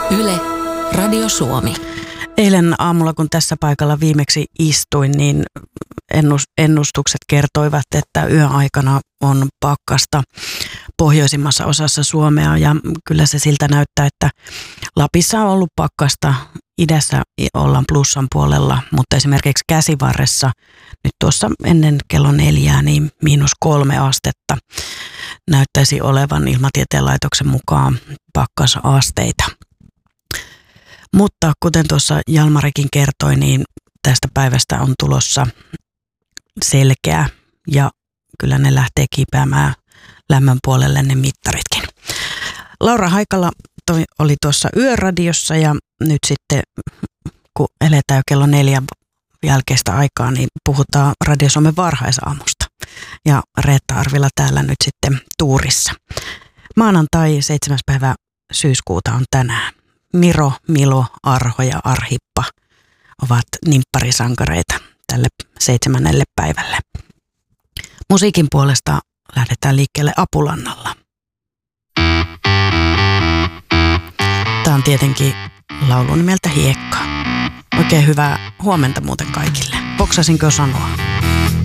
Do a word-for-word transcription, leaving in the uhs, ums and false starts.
Yle, Radio Suomi. Eilen aamulla, kun tässä paikalla viimeksi istuin, niin ennustukset kertoivat, että yön aikana on pakkasta pohjoisimmassa osassa Suomea. Ja kyllä se siltä näyttää, että Lapissa on ollut pakkasta, idässä ollaan plussan puolella, mutta esimerkiksi Käsivarressa nyt tuossa ennen kello neljää niin miinus kolme astetta näyttäisi olevan Ilmatieteen laitoksen mukaan pakkasasteita. Mutta kuten tuossa Jalmarikin kertoi, niin tästä päivästä on tulossa selkeä ja kyllä ne lähtee kipeämään lämmön puolelle ne mittaritkin. Laura Haikala toi, oli tuossa Yöradiossa ja nyt sitten kun eletään jo kello neljän jälkeistä aikaa, niin puhutaan Radio Suomen varhaisaamusta. Ja Reetta Arvila täällä nyt sitten tuurissa. Maanantai seitsemäs päivä syyskuuta on tänään. Miro, Milo, Arho ja Arhippa ovat nimpparisankareita tälle seitsemännelle päivälle. Musiikin puolesta lähdetään liikkeelle Apulannalla. Tämä on tietenkin laulu nimeltä Hiekka. Oikein hyvää huomenta muuten kaikille. Hoksasinko sanoa?